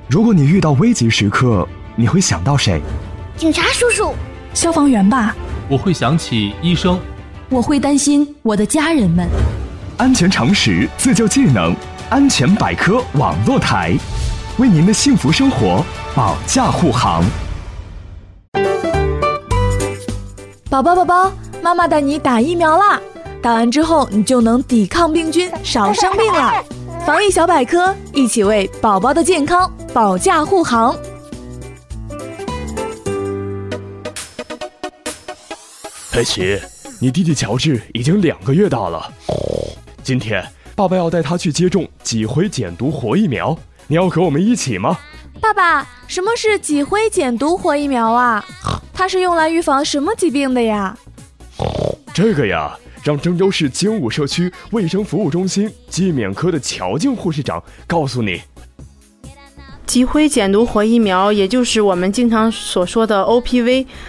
如果你遇到危急时刻，你会想到谁？ 警察叔叔。 消防员吧。 我会想起医生。 我会担心我的家人们。 安全常识自救技能，安全百科网络台，为您的幸福生活保驾护航。 宝宝，妈妈带你打疫苗啦！打完之后，你就能抵抗病菌，少生病了。防疫小百科，一起为宝宝的健康保驾护航。 佩奇，你弟弟乔治已经2个月大了。今天爸爸要带他去接种脊灰减毒活疫苗，你要和我们一起吗？ 爸爸，什么是脊灰减毒活疫苗啊？它是用来预防什么疾病的呀？ 这个呀，让郑州市精武社区卫生服务中心肌免科的乔静护士长告诉你。 脊灰减毒活疫苗，也就是我们经常所说的 OPV，